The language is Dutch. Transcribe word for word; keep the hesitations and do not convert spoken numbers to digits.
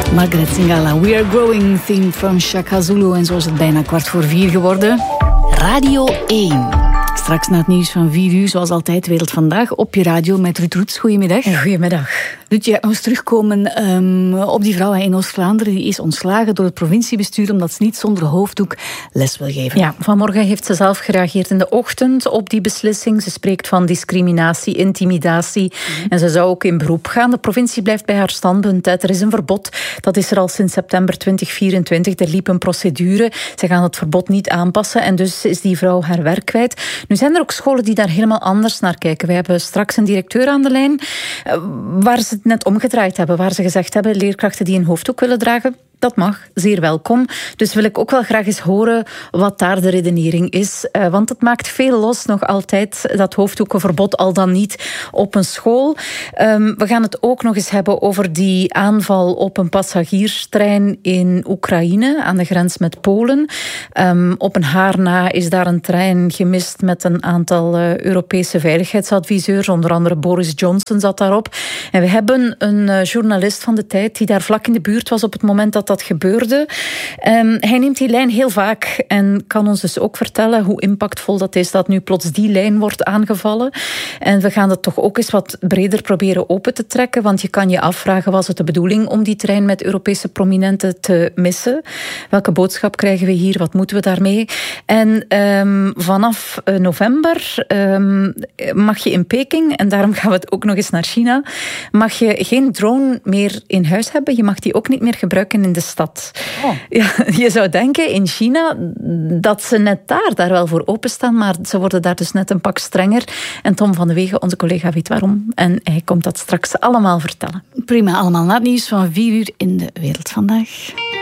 Margaret Singala, We Are Growing, theme van Shaka Zulu. En zo is het bijna kwart voor vier geworden. Radio één. Straks na het nieuws van vier uur, zoals altijd, Wereld Vandaag op je radio met Ruud Roets. Goedemiddag. Goedemiddag. Ruud, jij moest terugkomen um, op die vrouw in Oost-Vlaanderen. Die is ontslagen door het provinciebestuur omdat ze niet zonder hoofddoek les wil geven. Ja, vanmorgen heeft ze zelf gereageerd in de ochtend op die beslissing. Ze spreekt van discriminatie, intimidatie. Mm. En ze zou ook in beroep gaan. De provincie blijft bij haar standpunt. Er is een verbod. Dat is er al sinds september twintig vierentwintig. Er liep een procedure. Ze gaan het verbod niet aanpassen. En dus is die vrouw haar werk kwijt. Nu zijn er ook scholen die daar helemaal anders naar kijken. We hebben straks een directeur aan de lijn waar ze het net omgedraaid hebben. Waar ze gezegd hebben, leerkrachten die een hoofddoek willen dragen, dat mag, zeer welkom. Dus wil ik ook wel graag eens horen wat daar de redenering is. Uh, want het maakt veel los nog altijd, dat hoofddoekenverbod, al dan niet op een school. Um, we gaan het ook nog eens hebben over die aanval op een passagierstrein in Oekraïne, aan de grens met Polen. Um, op een haar na is daar een trein gemist met een aantal uh, Europese veiligheidsadviseurs. Onder andere Boris Johnson zat daarop. En we hebben een uh, journalist van de Tijd die daar vlak in de buurt was op het moment dat dat gebeurde. Um, hij neemt die lijn heel vaak en kan ons dus ook vertellen hoe impactvol dat is dat nu plots die lijn wordt aangevallen. En we gaan het toch ook eens wat breder proberen open te trekken, want je kan je afvragen, was het de bedoeling om die trein met Europese prominenten te missen? Welke boodschap krijgen we hier? Wat moeten we daarmee? En um, vanaf uh, november um, mag je in Peking, en daarom gaan we het ook nog eens naar China, mag je geen drone meer in huis hebben. Je mag die ook niet meer gebruiken in de stad. Oh. Ja, je zou denken in China dat ze net daar, daar wel voor openstaan, maar ze worden daar dus net een pak strenger. En Tom van de Wegen, onze collega, weet waarom. En hij komt dat straks allemaal vertellen. Prima, allemaal na het nieuws van vier uur in de Wereld Vandaag.